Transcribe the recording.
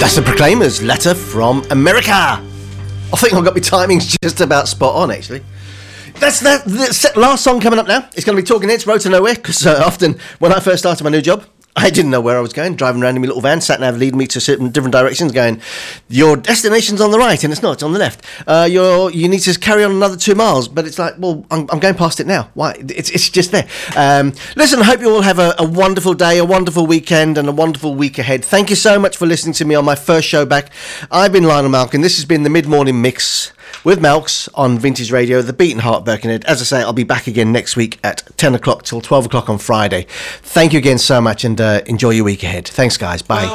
That's the Proclaimers, Letter from America. I think I've got my timings just about spot on, actually. That's the last song coming up now. It's going to be Talking Heads, Road to Nowhere, because often when I first started my new job, I didn't know where I was going, driving around in my little van, sat nav leading me to certain different directions, going, your destination's on the right, and it's not, it's on the left. You need to carry on another 2 miles, but it's like, well, I'm going past it now. Why? It's just there. Listen, I hope you all have a wonderful day, a wonderful weekend, and a wonderful week ahead. Thank you so much for listening to me on my first show back. I've been Lionel Malkin. This has been the Mid-Morning Mix with Malks on Vintage Radio, the Beaten Heart Birkenhead. As I say, I'll be back again next week at 10 o'clock till 12 o'clock on Friday. Thank you again so much, and enjoy your week ahead. Thanks, guys. Bye.